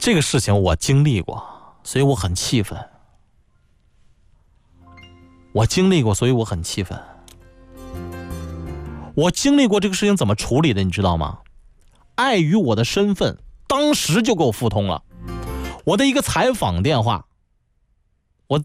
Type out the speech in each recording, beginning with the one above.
这个事情我经历过，所以我很气愤。我经历过，所以我很气愤。我经历过这个事情怎么处理的，你知道吗？碍于我的身份，当时就给我复通了。我的一个采访电话，我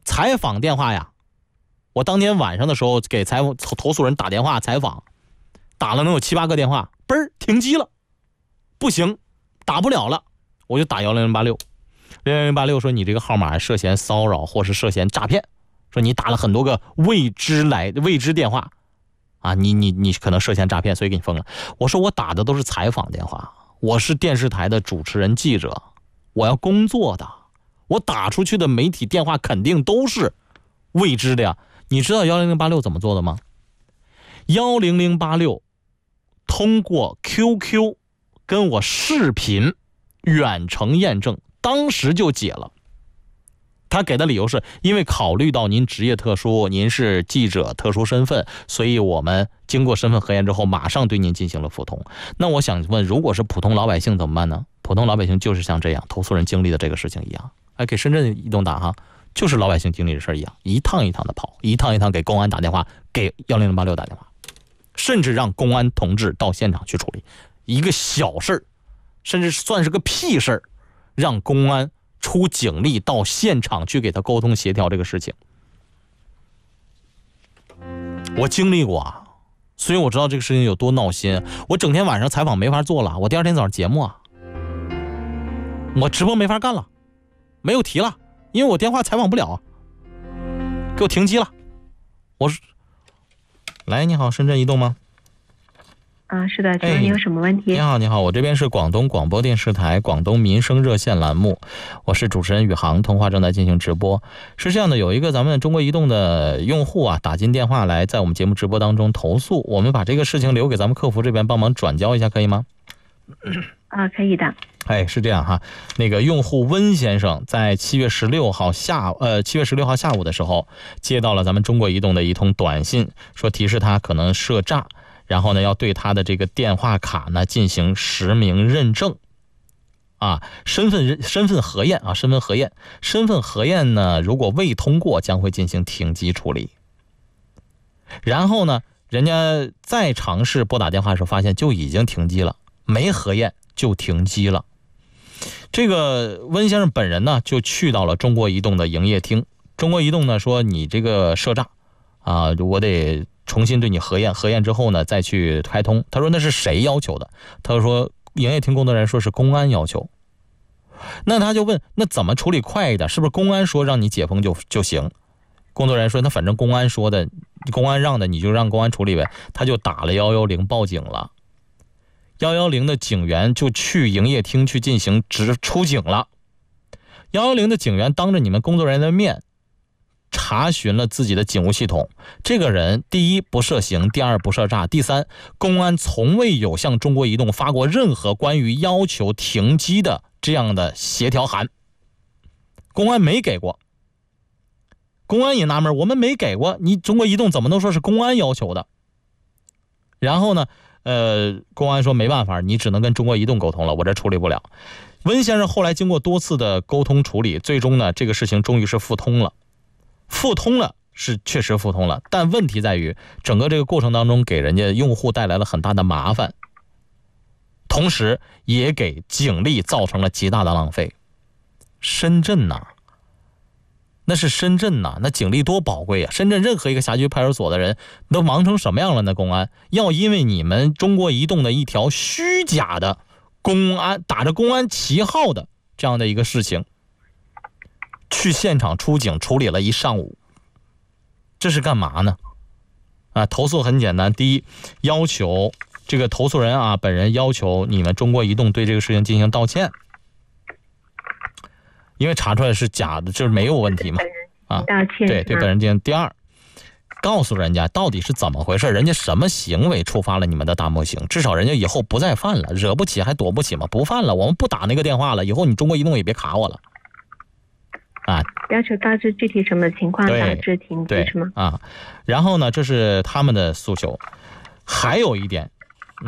当天晚上的时候给投诉人打电话采访，打了能有7、8个电话，嘣儿停机了，不行，打不了了，我就打10086，10086说你这个号码涉嫌骚扰或是涉嫌诈骗，说你打了很多个未知电话啊，你可能涉嫌诈骗，所以给你封了。我说我打的都是采访电话，我是电视台的主持人记者，我要工作的，我打出去的媒体电话肯定都是未知的呀。你知道10086怎么做的吗？10086通过 QQ 跟我视频远程验证，当时就解了。他给的理由是因为考虑到您职业特殊，您是记者特殊身份，所以我们经过身份核验之后马上对您进行了复通。那我想问，如果是普通老百姓怎么办呢？普通老百姓就是像这样投诉人经历的这个事情一样，给深圳移动打哈，就是老百姓经历的事一样，一趟一趟的跑，一趟一趟给公安打电话，给10086打电话，甚至让公安同志到现场去处理一个小事，甚至算是个屁事，让公安出警力到现场去给他沟通协调这个事情。我经历过啊，所以我知道这个事情有多闹心。我整天晚上采访没法做了，我第二天早上节目啊，我直播没法干了，没有提了，因为我电话采访不了，给我停机了。我说，来，你好，深圳移动吗？ 是的，请问你有什么问题？ 你好，我这边是广东广播电视台广东民生热线栏目，我是主持人宇航，通话正在进行直播。是这样的，有一个咱们中国移动的用户啊，打进电话来，在我们节目直播当中投诉，我们把这个事情留给咱们客服这边帮忙转交一下，可以吗？ 可以的。 是这样哈，那个用户温先生在7月16号下午的时候，接到了咱们中国移动的一通短信，说提示他可能涉诈。然后呢，要对他的这个电话卡呢进行实名认证，身份核验啊，身份核验呢，如果未通过，将会进行停机处理。然后呢，人家再尝试拨打电话的时候，发现就已经停机了，没核验就停机了。这个温先生本人呢，就去到了中国移动的营业厅。中国移动呢说，你这个涉诈啊，我得重新对你核验之后呢再去开通。他说那是谁要求的？他说营业厅工作人员说是公安要求。那他就问，那怎么处理快一点？是不是公安说让你解封就行？工作人员说那反正公安说的，公安让的你就让公安处理呗。他就打了110报警了。110的警员就去营业厅去进行出警了。110的警员当着你们工作人员的面查询了自己的警务系统，这个人第一不涉刑，第二不涉诈，第三公安从未有向中国移动发过任何关于要求停机的这样的协调函，公安没给过。公安也纳闷，我们没给过，你中国移动怎么能说是公安要求的？然后呢公安说没办法，你只能跟中国移动沟通了，我这处理不了。温先生后来经过多次的沟通处理，最终呢这个事情终于是复通了，是确实复通了，但问题在于整个这个过程当中给人家用户带来了很大的麻烦，同时也给警力造成了极大的浪费。深圳呐，那是深圳呐，那警力多宝贵啊！深圳任何一个辖区派出所的人都忙成什么样了呢？公安要因为你们中国移动的一条虚假的公安打着公安旗号的这样的一个事情，去现场出警处理了一上午，这是干嘛呢？投诉很简单，第一，要求这个投诉人本人要求你们中国移动对这个事情进行道歉，因为查出来是假的，就是没有问题嘛。 道歉， 对本人进行。第二，告诉人家到底是怎么回事，人家什么行为触发了你们的大模型，至少人家以后不再犯了，惹不起还躲不起嘛，不犯了，我们不打那个电话了，以后你中国移动也别卡我了。 要求大致具体什么情况导致停机是吗？ 然后呢，这是他们的诉求。还有一点，